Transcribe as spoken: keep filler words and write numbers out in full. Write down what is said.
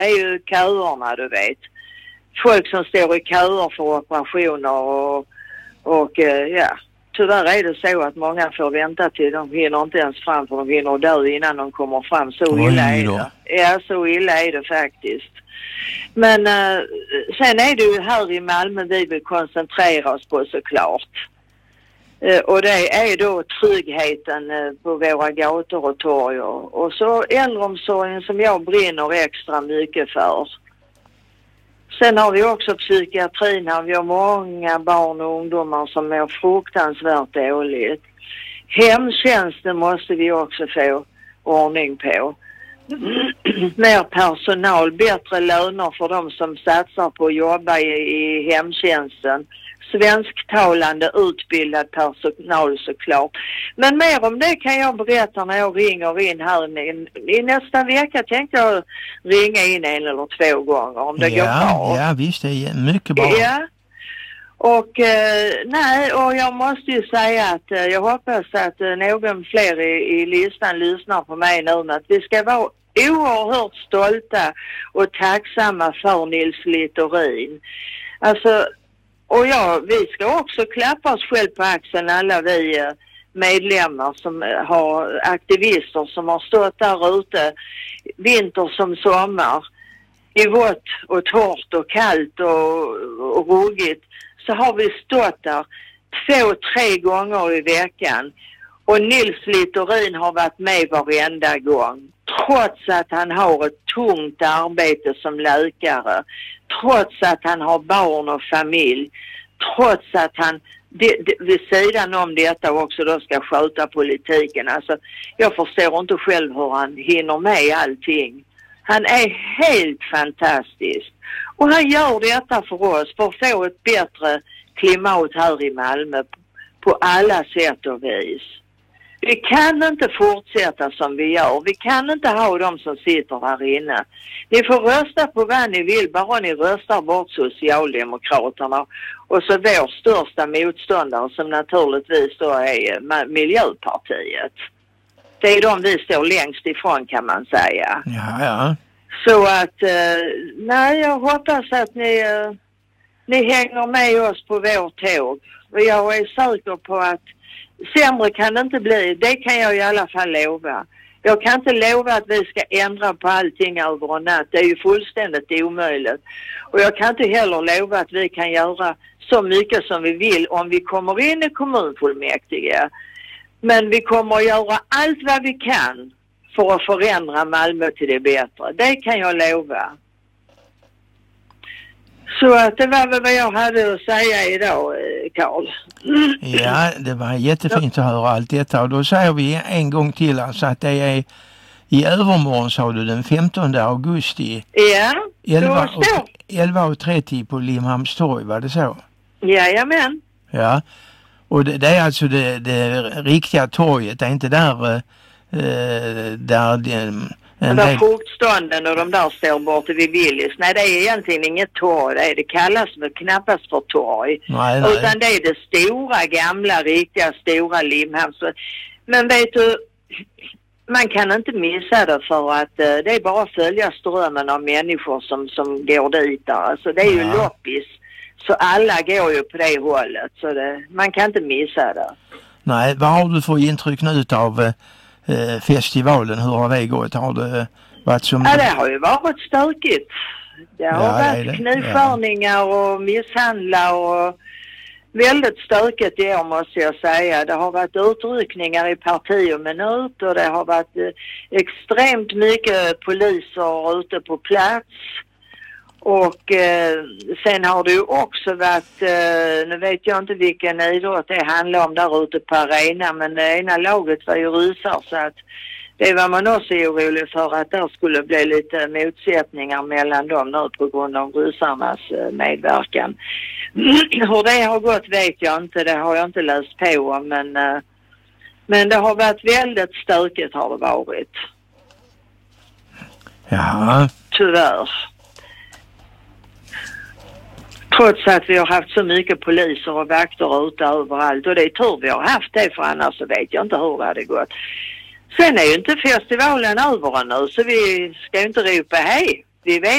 är ju köerna, du vet. Folk som står i köer för operationer och, och ja, tyvärr är det så att många får vänta till de hinner inte ens fram för de hinner dö innan de kommer fram. Så illa är det. Ja, så illa är det faktiskt. Men uh, sen är det ju här i Malmö vi vill koncentrera oss på såklart. Uh, och det är då tryggheten uh, på våra gator och torg. Och så äldreomsorgen som jag brinner extra mycket för. Sen har vi också psykiatrin här. Vi har många barn och ungdomar som mår fruktansvärt dåligt. Hemtjänsten måste vi också få ordning på. Mer personal, bättre löner för de som satsar på att jobba i, i hemtjänsten. Svensktalande utbildad personal såklart. Men mer om det kan jag berätta när jag ringer in här. I, i nästa vecka tänkte jag ringa in en eller två gånger om det ja, går bra. Ja, visst, det är mycket bra. Ja. Och eh, nej, och jag måste ju säga att eh, jag hoppas att eh, någon fler i, i listan lyssnar på mig nu, att vi ska vara oerhört stolta och tacksamma för Nils Littorin. Alltså, och ja, vi ska också klappa oss själv på axeln, alla vi eh, medlemmar som eh, har aktivister som har stått där ute vinter som sommar i vått och torrt och kallt och, och ruggigt. Så har vi stått där två, tre gånger i veckan. Och Nils Littorin har varit med varenda gång. Trots att han har ett tungt arbete som läkare. Trots att han har barn och familj. Trots att han det, det, vid sidan om detta också då ska sköta politiken. Alltså, jag förstår inte själv hur han hinner med allting. Han är helt fantastisk. Och han gör detta för oss för att få ett bättre klimat här i Malmö på alla sätt och vis. Vi kan inte fortsätta som vi gör. Vi kan inte ha de som sitter här inne. Ni får rösta på vad ni vill, bara ni röstar bort Socialdemokraterna. Och så vår största motståndare som naturligtvis då är Miljöpartiet. Det är de vi står längst ifrån kan man säga. Ja, ja. Så att, eh, nej jag hoppas att ni, eh, ni hänger med oss på vår tåg. Och jag är säker på att sämre kan det inte bli. Det kan jag i alla fall lova. Jag kan inte lova att vi ska ändra på allting över en natt. Det är ju fullständigt omöjligt. Och jag kan inte heller lova att vi kan göra så mycket som vi vill om vi kommer in i kommunfullmäktige. Men vi kommer att göra allt vad vi kan för att förändra Malmö till det bättre. Det kan jag lova. Så att det var väl vad jag hade att säga idag, Carl. Ja, det var jättefint att höra allt detta. Och då säger vi en gång till alltså att det är i övermorgon, sa du, den femtonde augusti. Ja, elva och trettio på Limhamnstorg, var det så? Jajamän. Ja, och det, det är alltså det, det riktiga torget, det är inte där... Uh, där det, de där fruktstånden och de där står borta vid Willys. Nej, det är egentligen inget torg. Det, är, det kallas väl knappast för torg. Nej, nej. Utan det är det stora, gamla, riktiga, stora Limhamn. Men vet du, man kan inte missa det för att uh, det är bara att följa strömmen av människor som, som går dit där. Alltså det är ju ja. loppis. Så alla går ju på det hållet. Så det, man kan inte missa det. Nej, vad har du för intryck nu av... Uh... festivalen, hur har det gått? Har det varit som... Ja, det har ju varit stökigt. Det har ja, varit det. knivskärningar ja. och misshandlar och väldigt stökigt i år måste jag säga. Det har varit utryckningar i parti och minut och det har varit extremt mycket poliser ute på plats. Och eh, sen har det ju också varit, eh, nu vet jag inte vilken idrott det handlar om där ute på arena, men det ena laget var ju ryssar så att det var man också orolig för att där skulle bli lite motsättningar mellan dem nu på grund av ryssarnas eh, medverkan. Hur det har gått vet jag inte, det har jag inte läst på om, men, eh, men det har varit väldigt stökigt har det varit. Ja. Tyvärr. Trots att vi har haft så mycket poliser och vakter ute överallt. Och det är tur vi har haft det, för annars så vet jag inte hur det hade gått. Sen är ju inte festivalen över nu, så vi ska ju inte ropa hej. vi vet